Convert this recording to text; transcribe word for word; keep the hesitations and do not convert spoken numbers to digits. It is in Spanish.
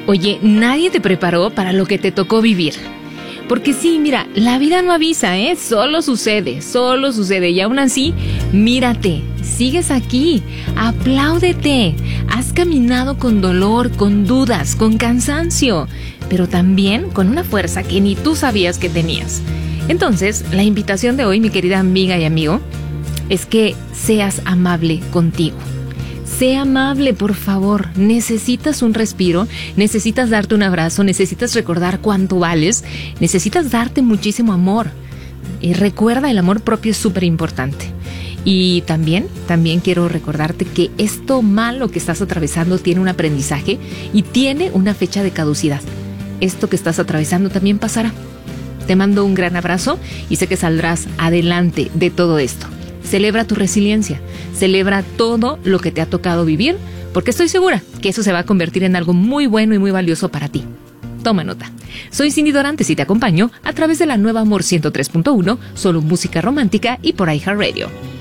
Oye, nadie te preparó para lo que te tocó vivir. Porque sí, mira, la vida no avisa, ¿eh? Solo sucede, solo sucede. Y aún así, mírate, sigues aquí, apláudete. Has caminado con dolor, con dudas, con cansancio, pero también con una fuerza que ni tú sabías que tenías. Entonces, la invitación de hoy, mi querida amiga y amigo, es que seas amable contigo. Sé amable, por favor. Necesitas un respiro, necesitas darte un abrazo, necesitas recordar cuánto vales, necesitas darte muchísimo amor. Y recuerda, el amor propio es súper importante. Y también, también quiero recordarte que esto malo que estás atravesando tiene un aprendizaje y tiene una fecha de caducidad. Esto que estás atravesando también pasará. Te mando un gran abrazo y sé que saldrás adelante de todo esto. Celebra tu resiliencia, celebra todo lo que te ha tocado vivir, porque estoy segura que eso se va a convertir en algo muy bueno y muy valioso para ti. Toma nota. Soy Cindy Dorantes y te acompaño a través de la nueva Amor ciento tres punto uno, solo música romántica y por iHeartRadio.